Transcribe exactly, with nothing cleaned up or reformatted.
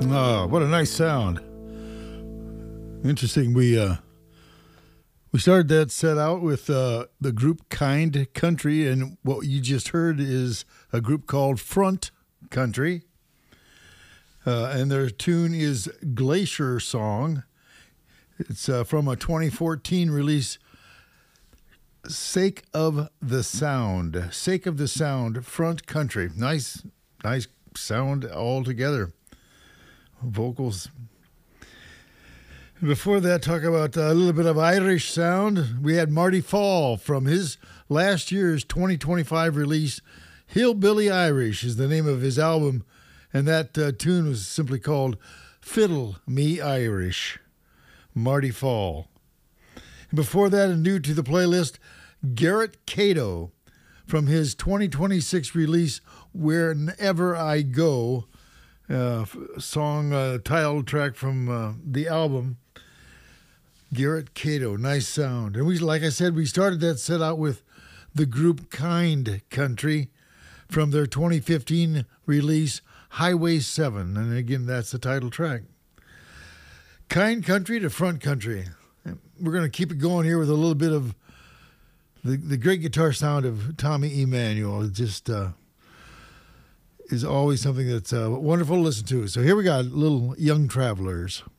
Oh, what a nice sound. Interesting. We uh, we started that set out with uh, the group Kind Country, and what you just heard is a group called Front Country. Uh, and their tune is Glacier Song. It's uh, from a twenty fourteen release, Sake of the Sound. Sake of the Sound, Front Country. Nice, nice sound altogether. Vocals. Before that, talk about a little bit of Irish sound. We had Marty Fall from his last year's twenty twenty-five release, Hillbilly Irish is the name of his album, and that uh, tune was simply called Fiddle Me Irish. Marty Fall. And before that, and new to the playlist, Garrett Cato from his twenty twenty-six release, Wherever I Go, uh, song uh, title track from uh, the album. Garrett Cato, nice sound. And we, like I said, we started that set out with the group Kind Country from their twenty fifteen release, Highway seven. And again, that's the title track. Kind Country to Front Country. We're going to keep it going here with a little bit of the, the great guitar sound of Tommy Emmanuel. It just uh, is always something that's uh, wonderful to listen to. So here we got Little Young Travelers.